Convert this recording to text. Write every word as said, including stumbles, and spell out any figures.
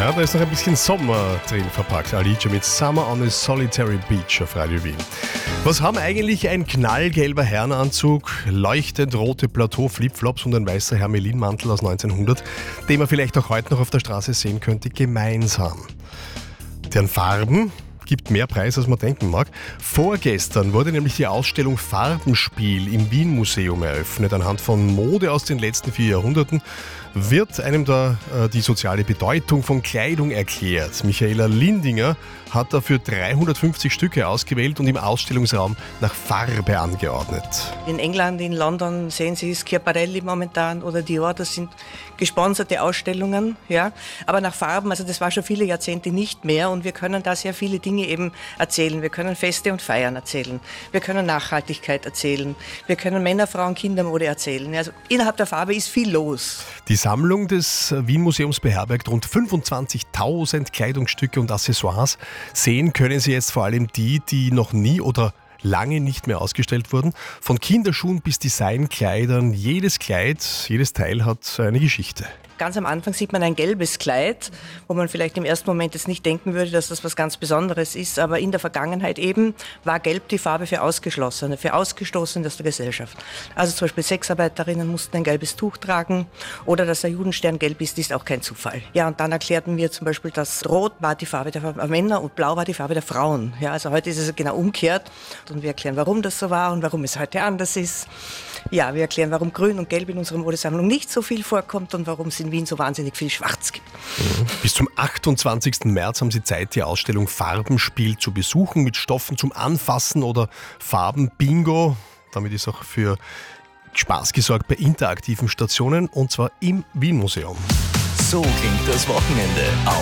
Ja, da ist noch ein bisschen Sommer drin verpackt. Alicia mit Summer on a Solitary Beach auf Radio Wien. Was haben eigentlich ein knallgelber Herrenanzug, leuchtend rote Plateau-Flipflops und ein weißer Hermelinmantel aus neunzehnhundert, den man vielleicht auch heute noch auf der Straße sehen könnte, gemeinsam? Deren Farben gibt mehr Preis, als man denken mag. Vorgestern wurde nämlich die Ausstellung Farbenspiel im Wien-Museum eröffnet. Anhand von Mode aus den letzten vier Jahrhunderten wird einem da äh, die soziale Bedeutung von Kleidung erklärt. Michaela Lindinger hat dafür dreihundertfünfzig Stücke ausgewählt und im Ausstellungsraum nach Farbe angeordnet. In England, in London sehen Sie Schiaparelli momentan oder Dior, das sind gesponserte Ausstellungen, ja. Aber nach Farben, also das war schon viele Jahrzehnte nicht mehr und wir können da sehr viele Dinge eben erzählen. Wir können Feste und Feiern erzählen, wir können Nachhaltigkeit erzählen, wir können Männer, Frauen, Kindermode erzählen. Also innerhalb der Farbe ist viel los. Die Sammlung des Wien-Museums beherbergt rund fünfundzwanzigtausend Kleidungsstücke und Accessoires. Sehen können Sie jetzt vor allem die, die noch nie oder lange nicht mehr ausgestellt wurden. Von Kinderschuhen bis Designkleidern. Jedes Kleid, jedes Teil hat eine Geschichte. Ganz am Anfang sieht man ein gelbes Kleid, wo man vielleicht im ersten Moment jetzt nicht denken würde, dass das was ganz Besonderes ist. Aber in der Vergangenheit eben war Gelb die Farbe für Ausgeschlossene, für Ausgestoßene aus der Gesellschaft. Also zum Beispiel Sexarbeiterinnen mussten ein gelbes Tuch tragen oder dass der Judenstern gelb ist, ist auch kein Zufall. Ja, und dann erklärten wir zum Beispiel, dass Rot war die Farbe der Männer und Blau war die Farbe der Frauen. Ja, also heute ist es genau umgekehrt und wir erklären, warum das so war und warum es heute anders ist. Ja, wir erklären, warum Grün und Gelb in unserer Modesammlung nicht so viel vorkommt und warum es in Wien so wahnsinnig viel Schwarz gibt. Bis zum achtundzwanzigsten März haben Sie Zeit, die Ausstellung Farbenspiel zu besuchen mit Stoffen zum Anfassen oder Farben-Bingo. Damit ist auch für Spaß gesorgt bei interaktiven Stationen und zwar im Wien-Museum. So klingt das Wochenende auf